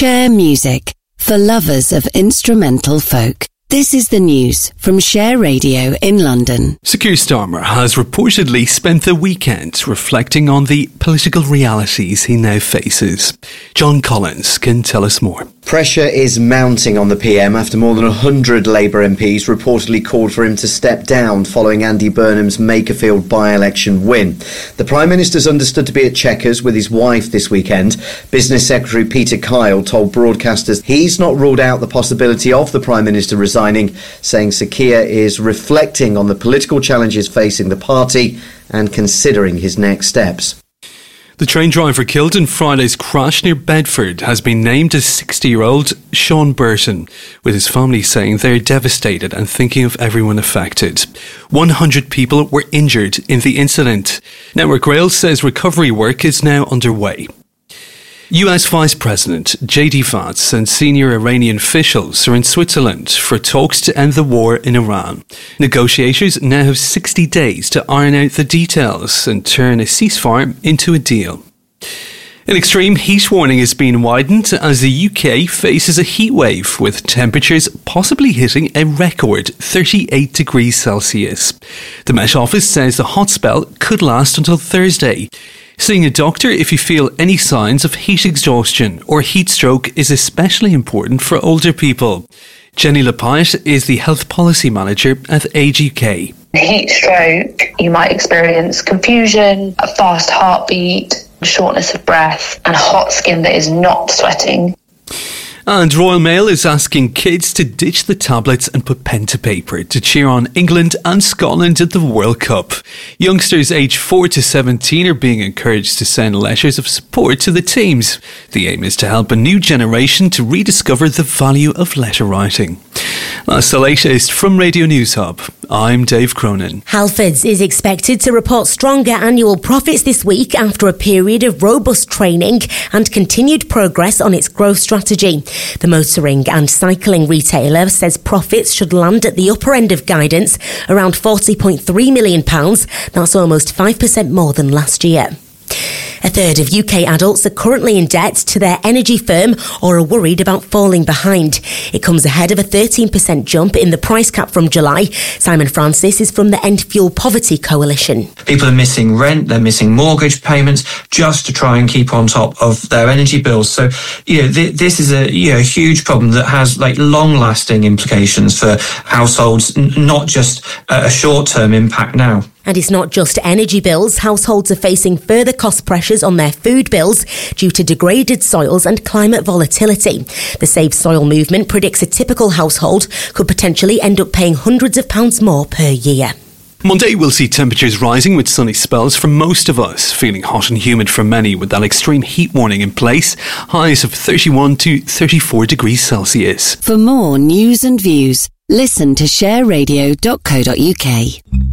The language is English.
Share music for lovers of instrumental folk. This is the news from Share Radio in London. Sir Keir Starmer has reportedly spent the weekend reflecting on the political realities he now faces. John Collins can tell us more. Pressure is mounting on the PM after more than 100 Labour MPs reportedly called for him to step down following Andy Burnham's Makerfield by-election win. The Prime Minister's understood to be at Chequers with his wife this weekend. Business Secretary Peter Kyle told broadcasters he's not ruled out the possibility of the Prime Minister resigning, saying Sir Keir is reflecting on the political challenges facing the party and considering his next steps. The train driver killed in Friday's crash near Bedford has been named as 60-year-old Sean Burton, with his family saying they're devastated and thinking of everyone affected. 100 people were injured in the incident. Network Rail says recovery work is now underway. US Vice President J.D. Vance and senior Iranian officials are in Switzerland for talks to end the war in Iran. Negotiators now have 60 days to iron out the details and turn a ceasefire into a deal. An extreme heat warning has been widened as the UK faces a heat wave with temperatures possibly hitting a record 38 degrees Celsius. The Met Office says the hot spell could last until Thursday. Seeing a doctor if you feel any signs of heat exhaustion or heat stroke is especially important for older people. Jenny Lapayette is the Health Policy Manager at Age UK. Heat stroke, you might experience confusion, a fast heartbeat, shortness of breath, and hot skin that is not sweating. And Royal Mail is asking kids to ditch the tablets and put pen to paper to cheer on England and Scotland at the World Cup. Youngsters aged 4 to 17 are being encouraged to send letters of support to the teams. The aim is to help a new generation to rediscover the value of letter writing. That's the latest from Radio News Hub. I'm Dave Cronin. Halfords is expected to report stronger annual profits this week after a period of robust training and continued progress on its growth strategy. The motoring and cycling retailer says profits should land at the upper end of guidance, around £40.3 million. That's almost 5% more than last year. A third of UK adults are currently in debt to their energy firm or are worried about falling behind. It comes ahead of a 13% jump in the price cap from July. Simon Francis is from the End Fuel Poverty Coalition. People are missing rent, they're missing mortgage payments just to try and keep on top of their energy bills. So, this is a huge problem that has long-lasting implications for households, not just a short-term impact now. And it's not just energy bills. Households are facing further cost pressures on their food bills due to degraded soils and climate volatility. The Save Soil movement predicts a typical household could potentially end up paying hundreds of pounds more per year. Monday will see temperatures rising with sunny spells for most of us, feeling hot and humid for many with that extreme heat warning in place. Highs of 31 to 34 degrees Celsius. For more news and views, listen to shareradio.co.uk.